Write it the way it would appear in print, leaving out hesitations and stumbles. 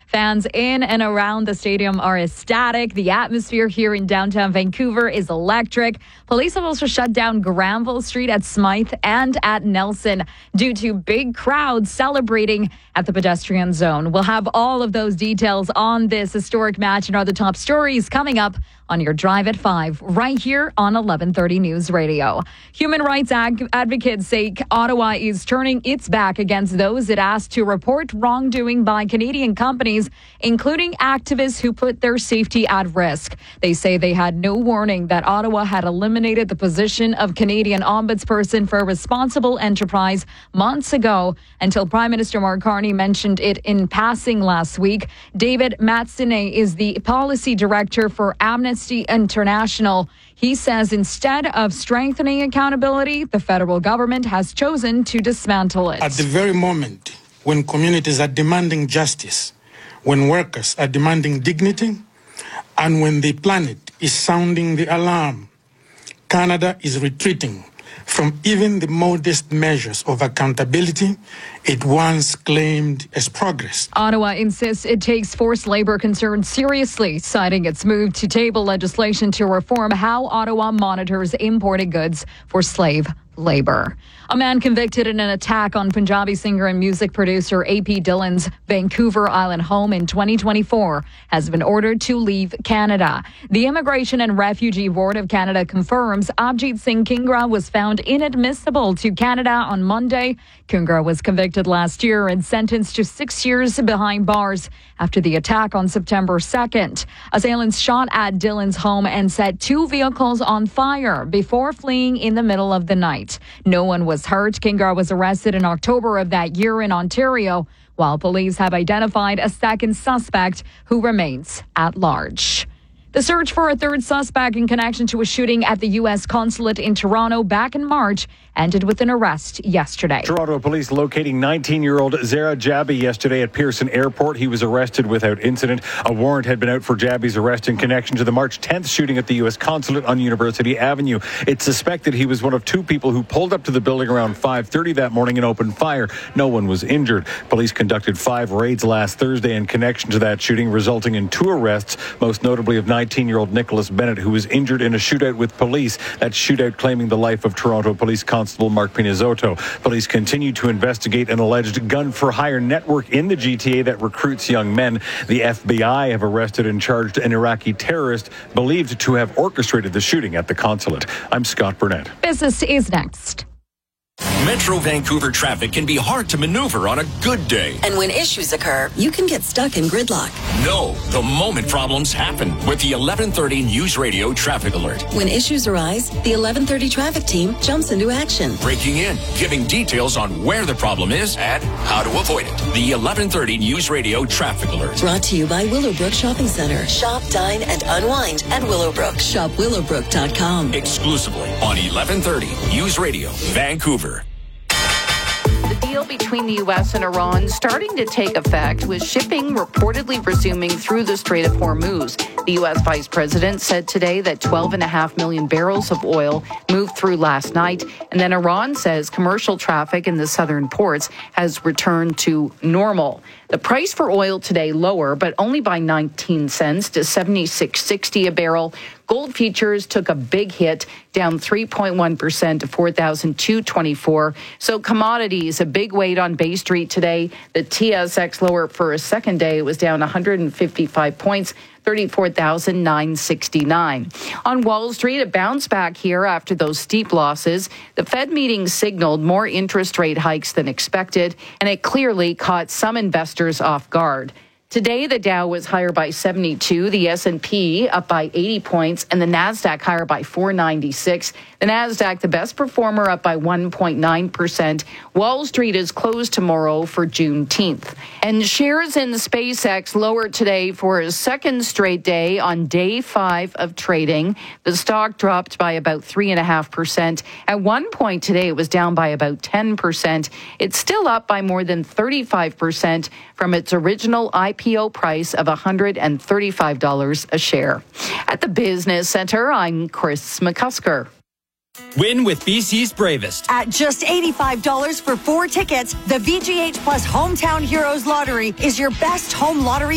Fans in and around the stadium are ecstatic. The atmosphere here in downtown Vancouver is electric. Police have also shut down Granville Street at Smythe and at Nelson due to big crowds celebrating at the pedestrian zone. We'll have all of those details on this historic match and other top stories coming up on your Drive at 5 right here on 1130 News Radio. Human rights advocates say Ottawa is turning its back against those it asked to report wrongdoing by Canadian companies, including activists who put their safety at risk. They say they had no warning that Ottawa had eliminated the position of Canadian Ombudsperson for Responsible Enterprise months ago until Prime Minister Mark Carney mentioned it in passing last week. David Matsine is the policy director for Amnesty International. He says instead of strengthening accountability, the federal government has chosen to dismantle it. At the very moment when communities are demanding justice, when workers are demanding dignity, and when the planet is sounding the alarm, Canada is retreating from even the modest measures of accountability it once claimed as progress. Ottawa insists it takes forced labor concerns seriously, citing its move to table legislation to reform how Ottawa monitors imported goods for slave labor. A man convicted in an attack on Punjabi singer and music producer A.P. Dillon's Vancouver Island home in 2024 has been ordered to leave Canada. The Immigration and Refugee Board of Canada confirms Abjit Singh Kingra was found inadmissible to Canada on Monday. Kingra was convicted last year and sentenced to 6 years behind bars after the attack on September 2nd. Assailants shot at Dillon's home and set 2 vehicles on fire before fleeing in the middle of the night. No one was hurt. Kingra was arrested in October of that year in Ontario, while police have identified a second suspect who remains at large. The search for a third suspect in connection to a shooting at the U.S. consulate in Toronto back in March ended with an arrest yesterday. Toronto police locating 19-year-old Zara Jabi yesterday at Pearson Airport. He was arrested without incident. A warrant had been out for Jabi's arrest in connection to the March 10th shooting at the U.S. consulate on University Avenue. It's suspected he was one of 2 people who pulled up to the building around 5:30 that morning and opened fire. No one was injured. Police conducted 5 raids last Thursday in connection to that shooting, resulting in 2 arrests, most notably of 19-year-old Nicholas Bennett, who was injured in a shootout with police. That shootout claiming the life of Toronto Police Constable Mark Pinizzotto. Police continue to investigate an alleged gun-for-hire network in the GTA that recruits young men. The FBI have arrested and charged an Iraqi terrorist believed to have orchestrated the shooting at the consulate. I'm Scott Burnett. Business is next. Metro Vancouver traffic can be hard to maneuver on a good day. And when issues occur, you can get stuck in gridlock. No, the moment problems happen with the 1130 News Radio Traffic Alert. When issues arise, the 1130 traffic team jumps into action. Breaking in, giving details on where the problem is and how to avoid it. The 1130 News Radio Traffic Alert. Brought to you by Willowbrook Shopping Center. Shop, dine, and unwind at Willowbrook. Shop willowbrook.com. Exclusively on 1130 News Radio, Vancouver. The deal between the U.S. and Iran starting to take effect, with shipping reportedly resuming through the Strait of Hormuz. The U.S. Vice President said today that 12.5 million barrels of oil moved through last night. And then Iran says commercial traffic in the southern ports has returned to normal. The price for oil today lower, but only by 19 cents to $76.60 a barrel. Gold futures took a big hit, down 3.1% to $4,224. So commodities, a big weight on Bay Street today. The TSX lower for a second day. It was down 155 points. 34,969. On Wall Street, a bounce back here after those steep losses. The Fed meeting signaled more interest rate hikes than expected, and it clearly caught some investors off guard. Today, the Dow was higher by 72, the S&P up by 80 points, and the NASDAQ higher by 496. The NASDAQ, the best performer, up by 1.9%. Wall Street is closed tomorrow for Juneteenth. And shares in SpaceX lower today for a second straight day on day 5 of trading. The stock dropped by about 3.5%. At one point today, it was down by about 10%. It's still up by more than 35% from its original IPO price of $135 a share. At the Business Center, I'm Chris McCusker. Win with BC's Bravest. At just $85 for 4 tickets, the VGH Plus Hometown Heroes Lottery is your best home lottery